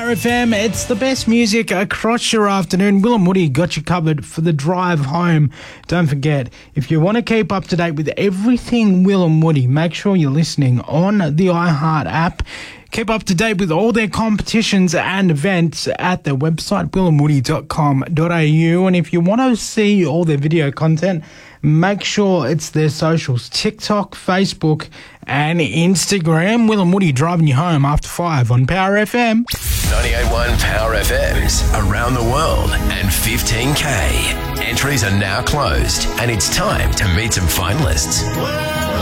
Power FM. It's the best music across your afternoon. Will and Woody got you covered for the drive home. Don't forget, if you want to keep up to date with everything Will and Woody, make sure you're listening on the iHeart app. Keep up to date with all their competitions and events at their website, willandwoody.com.au. And if you want to see all their video content, make sure it's their socials, TikTok, Facebook and Instagram. Will and Woody driving you home after 5 on Power FM. 98.1 Power FM's Around the World and 15K. Entries are now closed and it's time to meet some finalists.